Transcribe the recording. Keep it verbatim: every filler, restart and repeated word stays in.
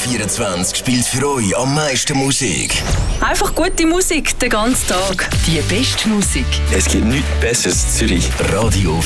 vierundzwanzig spielt für euch am meisten Musik. Einfach gute Musik den ganzen Tag. Die beste Musik. Es gibt nichts Besseres in Zürich. Radio